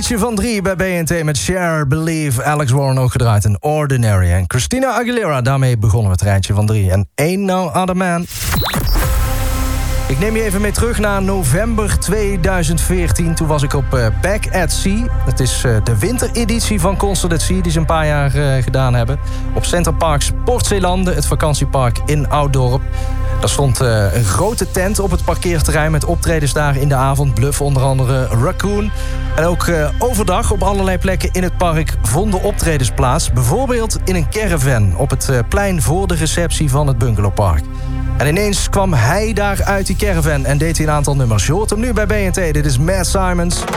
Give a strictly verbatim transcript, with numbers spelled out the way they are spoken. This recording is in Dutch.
Rijtje van drie bij B N T met Share, Believe, Alex Warren ook gedraaid en Ordinary. En Christina Aguilera, daarmee begonnen we het rijtje van drie. En Ain't No Other Man. Ik neem je even mee terug naar november tweeduizend veertien. Toen was ik op uh, Back at Sea. Dat is uh, de wintereditie van Concert at Sea die ze een paar jaar uh, gedaan hebben. Op Centerparks Portzeelanden, het vakantiepark in Ouddorp. Daar stond uh, een grote tent op het parkeerterrein met optredens daar in de avond. Bluff onder andere, Raccoon. En ook uh, overdag op allerlei plekken in het park vonden optredens plaats. Bijvoorbeeld in een caravan op het uh, plein voor de receptie van het bungalowpark. En ineens kwam hij daar uit die caravan en deed hij een aantal nummers. Je hoort hem nu bij B N T. Dit is Matt Simons.